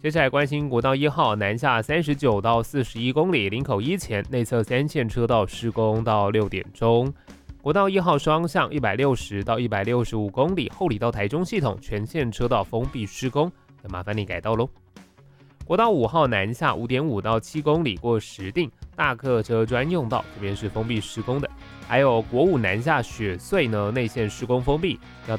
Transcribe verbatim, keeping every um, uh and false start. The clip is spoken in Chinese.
接下来关心国道一号南下三十九到四十一公里，林口一前内侧三线车道施工到六点钟。国道一号双向一百六十到一百六十五公里，后里到台中系统全线车道封闭施工，要麻烦你改道喽。国道五号南下五点五到七公里，过石碇大客车专用道，这边是封闭施工的。还有国五南下雪隧呢，内线施工封闭，要